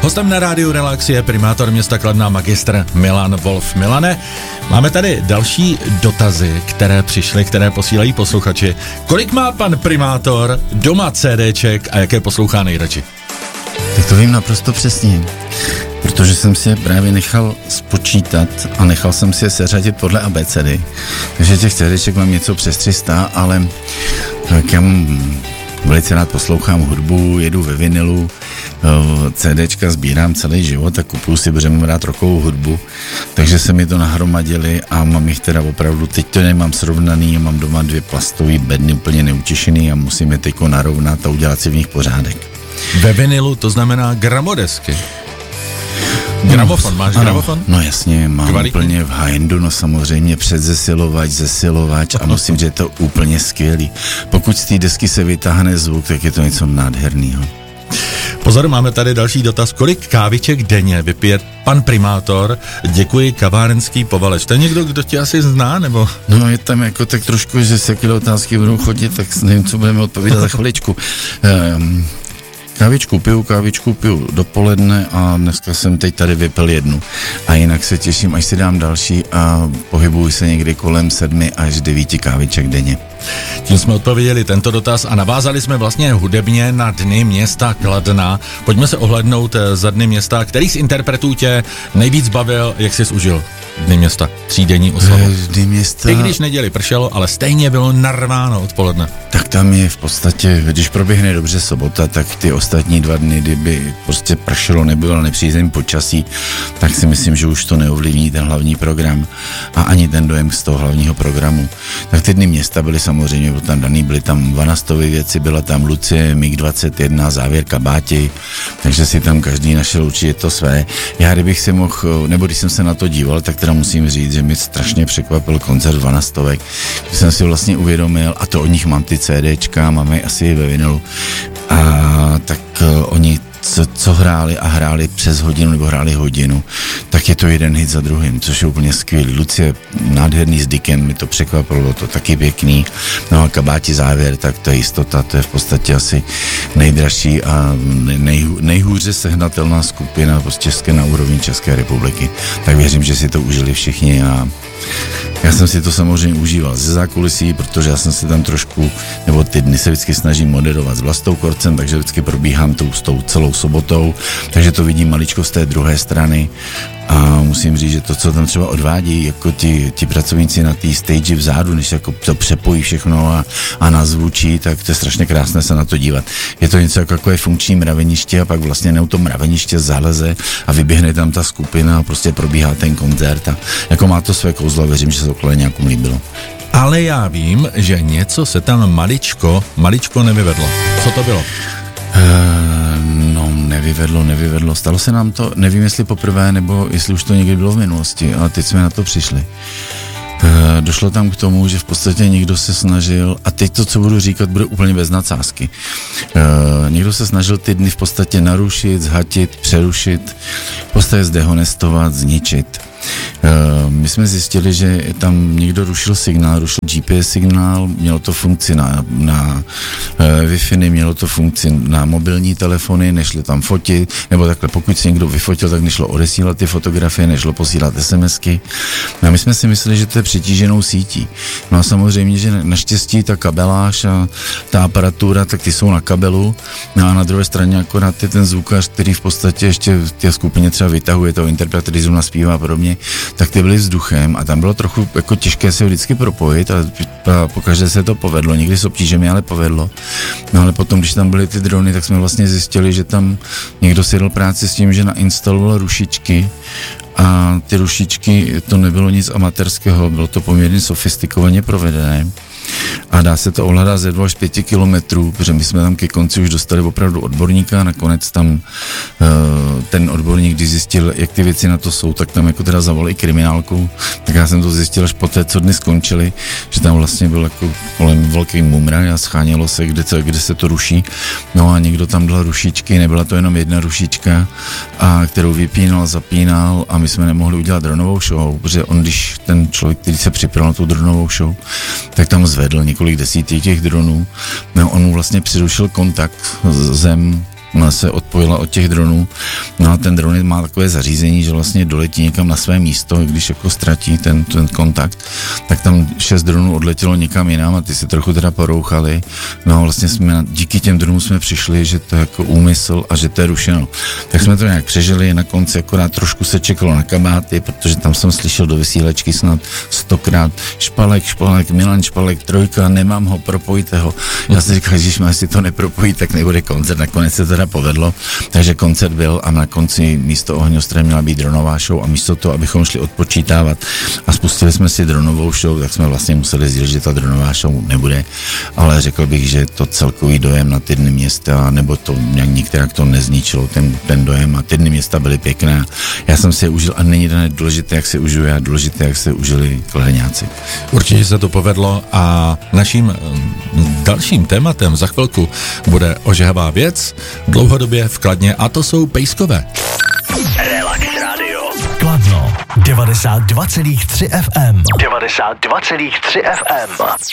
Hostem na rádiu Relax je primátor města Kladna magistr Milan Wolf. Milane, máme tady další dotazy, které posílají posluchači. Kolik má pan primátor doma CDček a jaké poslouchá nejradši? Tak to vím naprosto přesně, protože jsem si je právě nechal spočítat a nechal jsem si je seřadit podle abecedy. Takže těch CDček mám něco přes 300, ale tak já velice rád poslouchám hudbu, jedu ve vinilu, CDčka sbírám celý život a kupuju si, protože mám rád rockovou hudbu, takže se mi to nahromadili a mám jich teda opravdu, teď to nemám srovnaný, mám doma 2 plastové bedny úplně neutěšený a musím je teďko narovnat a udělat si v nich pořádek. Ve vinilu to znamená gramodesky. Gramofon, máš gramofon? No jasně, mám kvalitní. Úplně v high-endu, no samozřejmě zesilovač a musím říct, že je to úplně skvělý. Pokud z té desky se vytáhne zvuk, tak je to něco nádherného. Pozor, máme tady další dotaz. Kolik káviček denně vypije pan primátor? Děkuji, kavárenský Povaleč. To je někdo, kdo tě asi zná, nebo? No je tam jako tak trošku, že se takové otázky budou chodit, tak nevím, co budeme odpovídat za chviličku. Kávičku piju dopoledne a dneska jsem teď tady vypil 1. A jinak se těším, až si dám další a pohybuji se někdy kolem 7 až 9 káviček denně. Tím jsme odpověděli tento dotaz a navázali jsme vlastně hudebně na Dny města Kladna. Pojďme se ohlédnout za Dny města. Který z interpretů tě nejvíc bavil, jak jsi užil Dny města? 3denní oslavu. Dny města... I když neděli pršelo, ale stejně bylo narváno odpoledne. Tak tam je v podstatě, když proběhne dobře sobota, tak ty ostatní 2 dny, kdyby prostě pršelo, nebylo nepřízeň počasí, tak si myslím, že už to neovlivní ten hlavní program a ani ten dojem z toho hlavního programu. Tak ty Dny města byly samozřejmě tam daný, byly tam Vanastovy věci, byla tam Lucie, MiG-21, závěr kabáti, takže si tam každý našel určitě to své. Já kdybych si mohl, nebo když jsem se na to díval, tak teda musím říct, že mi strašně překvapil koncert Vanastovek, když jsem si vlastně uvědomil, a to od nich mám ty CDčka, máme asi ve vinilu, a tak oni co hráli přes hodinu nebo hráli hodinu, tak je to jeden hit za druhým, což je úplně skvělý. Lucie, nádherný s Dickem, mi to překvapilo, to taky pěkný. No a kabáti závěr, tak to je jistota, to je v podstatě asi nejdražší a nejhůře sehnatelná skupina prostě na úrovni České republiky. Tak věřím, že si to užili všichni a já jsem si to samozřejmě užíval ze zákulisí, protože já jsem si tam trošku, nebo ty dny se vždycky snažím moderovat s Vlastou Korcem, takže vždycky probíhám s tou celou sobotou, takže to vidím maličko z té druhé strany a musím říct, že to, co tam třeba odvádí, jako ti pracovníci na té stage vzadu, než jako to přepojí všechno a nazvučí, tak to je strašně krásné se na to dívat. Je to něco jako je funkční mraveniště a pak vlastně na tom mraveniště zaleze a vyběhne tam ta skupina a prostě probíhá ten koncert a jako má to své kouzlo, věřím, že se to Kladeňákům líbilo. Ale já vím, že něco se tam maličko nevyvedlo. Co to bylo? No, nevyvedlo. Stalo se nám to, nevím, jestli poprvé, nebo jestli už to někdy bylo v minulosti, ale teď jsme na to přišli. Došlo tam k tomu, že v podstatě někdo se snažil, a teď to, co budu říkat, bude úplně bez nadsázky. Někdo se snažil ty dny v podstatě narušit, zhatit, přerušit, v podstatě zdehonestovat, zničit. My jsme zjistili, že tam někdo rušil GPS signál, mělo to funkci na Wi-Fi, mělo to funkci na mobilní telefony, nešlo tam fotit, nebo takhle, pokud si někdo vyfotil, tak nešlo odesílat ty fotografie, nešlo posílat SMSky. A my jsme si mysleli, že to je přetíženou sítí. No a samozřejmě, že naštěstí ta kabeláž a ta aparatura, tak ty jsou na kabelu, no a na druhé straně akorát je ten zvukař, který v podstatě ještě v té skupině třeba vytahuje toho interpreta, který zrovna zpívá podobně, tak ty byly vzduchem a tam bylo trochu jako těžké se vždycky propojit a pokaždé se to povedlo, někdy s obtížemi, ale povedlo. No ale potom, když tam byly ty drony, tak jsme vlastně zjistili, že tam někdo si dal práci s tím, že nainstaloval rušičky a ty rušičky, to nebylo nic amatérského, bylo to poměrně sofistikovaně provedené. A dá se to ovládat ze 2 až 5 kilometrů, protože my jsme tam ke konci už dostali opravdu odborníka, nakonec tam ten odborník, když zjistil, jak ty věci na to jsou, tak tam jako teda zavolal i kriminálku, tak já jsem to zjistil až poté, co dny skončily, že tam vlastně byl jako kolem velký mumrák a schánělo se, kde se to ruší, no a někdo tam dal rušičky, nebyla to jenom jedna rušička, a kterou vypínal, zapínal a my jsme nemohli udělat dronovou show, protože on, když ten člověk, který se připravil na tu dronovou show, tak tam zvedl několik desítek těch dronů. No, on mu vlastně přerušil kontakt zem se odpojila od těch dronů. No a ten dron má takové zařízení, že vlastně doletí někam na své místo, když jako ztratí ten kontakt, tak tam 6 dronů odletělo někam jinam a ty si trochu teda porouchali. No a vlastně díky těm dronům jsme přišli, že to je jako úmysl a že to je rušeno. Tak jsme to nějak přežili, na konci akorát trošku se čekalo na kabáty, protože tam jsem slyšel do vysílačky snad 100krát Špalek, Milan Špalek, 3, nemám ho, propojte ho. Já si říkal, že jestli to nepropojí, tak nebude koncert. Nakonec se teda povedlo, takže koncert byl a na konci místo ohňostroje měla být dronová show a místo toho, abychom šli odpočítávat a spustili jsme si dronovou show, tak jsme vlastně museli říct, že ta dronová show nebude, ale řekl bych, že to celkový dojem na ty dny města, nebo to nějak některá to nezničilo, ten dojem a ty dny města byly pěkné. Já jsem si je užil a není důležité, jak se užije, a důležité, jak se užili Kladeňáci. Určitě se to povedlo a naším dalším tématem za chvilku bude ožehavá věc dlouhodobě v Kladně a to jsou pejskové. Relax Radio. Kladno 92,3 FM. 92,3 FM.